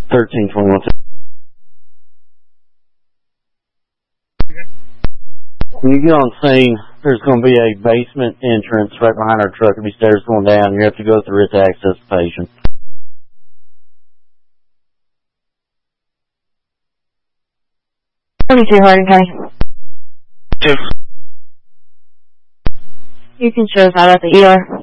1321. When you get on scene, there's going to be a basement entrance right behind our truck. There'll be stairs going down. You have to go through it to access the patient. Hardin County. 2. You can show us out at the ER.